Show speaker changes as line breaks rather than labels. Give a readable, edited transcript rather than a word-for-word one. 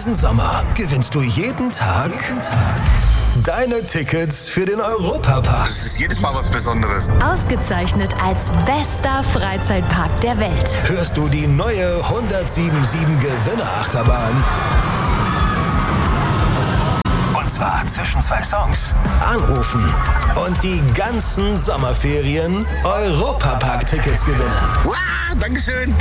Diesen Sommer gewinnst du jeden Tag deine Tickets für den Europapark.
Das ist jedes Mal was Besonderes.
Ausgezeichnet als bester Freizeitpark der Welt.
Hörst du die neue 1077 Gewinnerachterbahn? Und zwar zwischen 2 Songs. Anrufen und die ganzen Sommerferien Europapark-Tickets gewinnen.
Wow, Dankeschön.